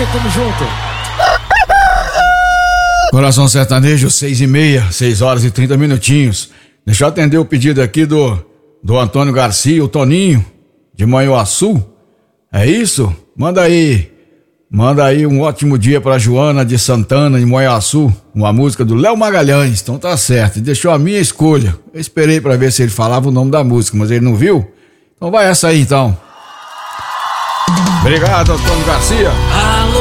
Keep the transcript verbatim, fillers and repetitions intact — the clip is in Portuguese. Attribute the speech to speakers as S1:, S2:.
S1: aí, tamo junto.
S2: Coração Sertanejo, seis e meia, seis horas e trinta minutinhos. Deixa eu atender o pedido aqui do, do Antônio Garcia, o Toninho, de Manhuaçu. É isso? Manda aí. Manda aí um ótimo dia pra Joana de Santana, de Manhuaçu. Uma música do Léo Magalhães. Então tá certo. Deixou a minha escolha. Eu esperei pra ver se ele falava o nome da música, mas ele não viu. Então vai essa aí, então. Obrigado, Antônio Garcia.
S3: Alô.